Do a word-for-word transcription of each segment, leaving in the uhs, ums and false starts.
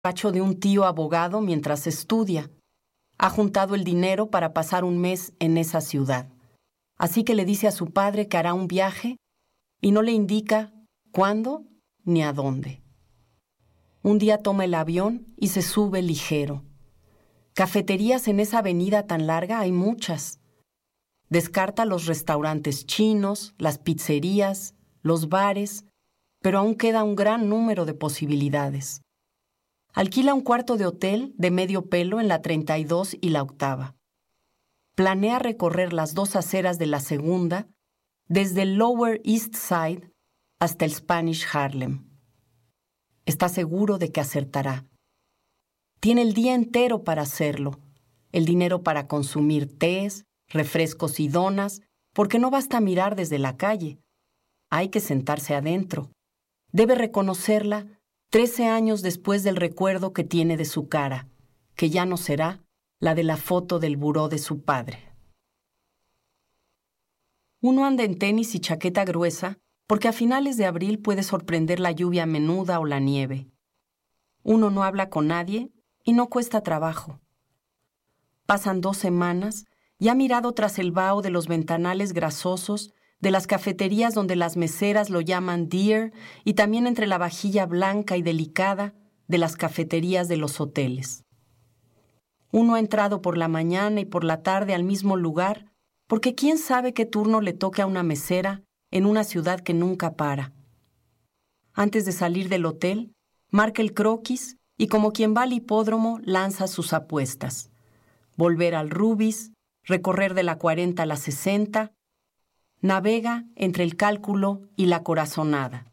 despacho de un tío abogado mientras estudia. Ha juntado el dinero para pasar un mes en esa ciudad. Así que le dice a su padre que hará un viaje y no le indica cuándo ni a dónde. Un día toma el avión y se sube ligero. Cafeterías en esa avenida tan larga hay muchas. Descarta los restaurantes chinos, las pizzerías, los bares, pero aún queda un gran número de posibilidades. Alquila un cuarto de hotel de medio pelo en la treinta y dos y la octava. Planea recorrer las dos aceras de la segunda, desde el Lower East Side hasta el Spanish Harlem. Está seguro de que acertará. Tiene el día entero para hacerlo, el dinero para consumir tés, refrescos y donas, porque no basta mirar desde la calle. Hay que sentarse adentro. Debe reconocerla trece años después del recuerdo que tiene de su cara, que ya no será la de la foto del buró de su padre. Uno anda en tenis y chaqueta gruesa porque a finales de abril puede sorprender la lluvia menuda o la nieve. Uno no habla con nadie y no cuesta trabajo. Pasan dos semanas y ha mirado tras el vaho de los ventanales grasosos de las cafeterías donde las meseras lo llaman dear y también entre la vajilla blanca y delicada de las cafeterías de los hoteles. Uno ha entrado por la mañana y por la tarde al mismo lugar porque quién sabe qué turno le toque a una mesera en una ciudad que nunca para. Antes de salir del hotel, marca el croquis y como quien va al hipódromo lanza sus apuestas. Volver al Rubis, recorrer de la cuarenta a la sesenta, navega entre el cálculo y la corazonada.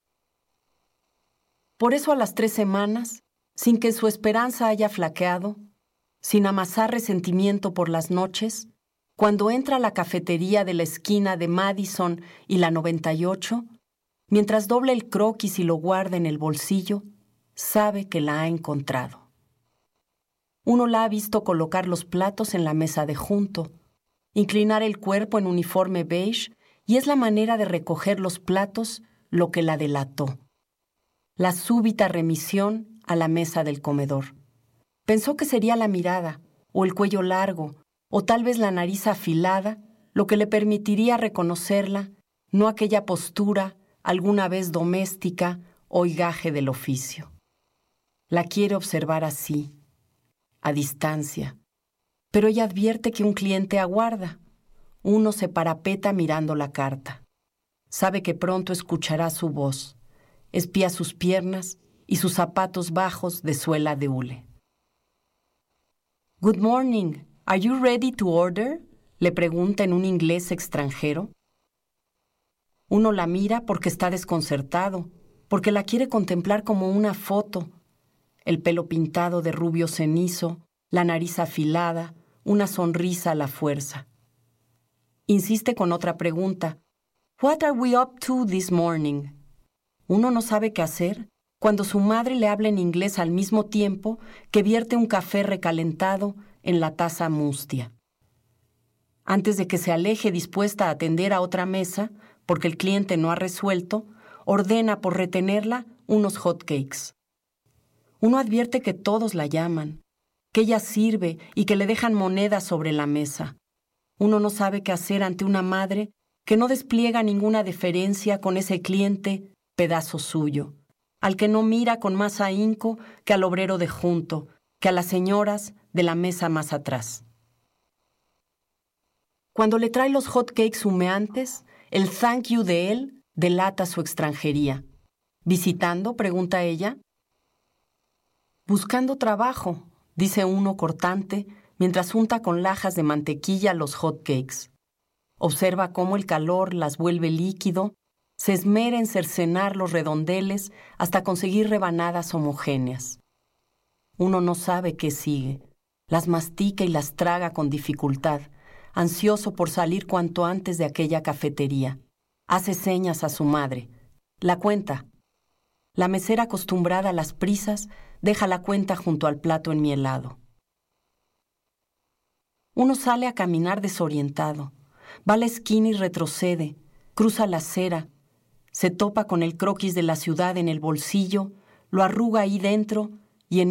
Por eso a las tres semanas, sin que su esperanza haya flaqueado, sin amasar resentimiento por las noches, cuando entra a la cafetería de la esquina de Madison y la noventa y ocho, mientras dobla el croquis y lo guarda en el bolsillo, sabe que la ha encontrado. Uno la ha visto colocar los platos en la mesa de junto, inclinar el cuerpo en uniforme beige, y es la manera de recoger los platos lo que la delató. La súbita remisión a la mesa del comedor. Pensó que sería la mirada, o el cuello largo, o tal vez la nariz afilada, lo que le permitiría reconocerla, no aquella postura, alguna vez doméstica o higaje del oficio. La quiere observar así, a distancia, pero ella advierte que un cliente aguarda. Uno se parapeta mirando la carta. Sabe que pronto escuchará su voz. Espía sus piernas y sus zapatos bajos de suela de hule. Good morning. Are you ready to order? Le pregunta en un inglés extranjero. Uno la mira porque está desconcertado, porque la quiere contemplar como una foto. El pelo pintado de rubio cenizo, la nariz afilada, una sonrisa a la fuerza. Insiste con otra pregunta. What are we up to this morning? Uno no sabe qué hacer cuando su madre le habla en inglés al mismo tiempo que vierte un café recalentado en la taza mustia. Antes de que se aleje dispuesta a atender a otra mesa, porque el cliente no ha resuelto, ordena por retenerla unos hot cakes. Uno advierte que todos la llaman, que ella sirve y que le dejan monedas sobre la mesa. Uno no sabe qué hacer ante una madre que no despliega ninguna deferencia con ese cliente pedazo suyo, al que no mira con más ahínco que al obrero de junto, que a las señoras de la mesa más atrás. Cuando le trae los hot cakes humeantes, el thank you de él delata su extranjería. ¿Visitando?, pregunta ella. Buscando trabajo, dice uno cortante, mientras unta con lajas de mantequilla los hot cakes. Observa cómo el calor las vuelve líquido, se esmera en cercenar los redondeles hasta conseguir rebanadas homogéneas. Uno no sabe qué sigue. Las mastica y las traga con dificultad, ansioso por salir cuanto antes de aquella cafetería. Hace señas a su madre. La cuenta. La mesera, acostumbrada a las prisas, deja la cuenta junto al plato enmielado. Uno sale a caminar desorientado. Va a la esquina y retrocede. Cruza la acera. Se topa con el croquis de la ciudad en el bolsillo, lo arruga ahí dentro